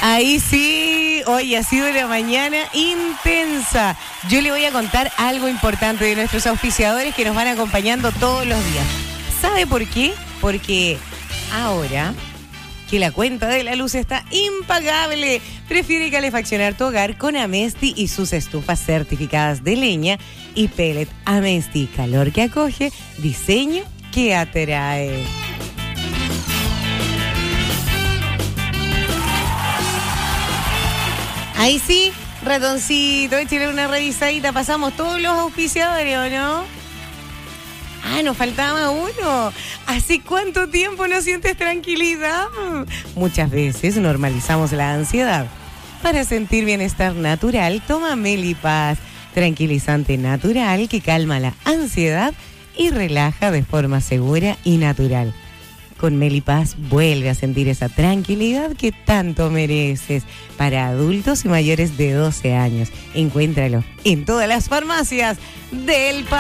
Ahí sí, hoy ha sido una mañana intensa. Yo le voy a contar algo importante de nuestros auspiciadores que nos van acompañando todos los días. ¿Sabe por qué? Porque ahora que la cuenta de la luz está impagable, prefiere calefaccionar tu hogar con Amesti y sus estufas certificadas de leña y pellet. Amesti, calor que acoge, diseño que atrae. Ahí sí, ratoncito, échale una revisadita. Pasamos todos los auspiciadores, ¿o no? Ah, nos faltaba uno. ¿Hace cuánto tiempo no sientes tranquilidad? Muchas veces normalizamos la ansiedad. Para sentir bienestar natural, toma Melipaz, tranquilizante natural que calma la ansiedad y relaja de forma segura y natural. Con Melipaz vuelve a sentir esa tranquilidad que tanto mereces. Para adultos y mayores de 12 años. Encuéntralo en todas las farmacias del país.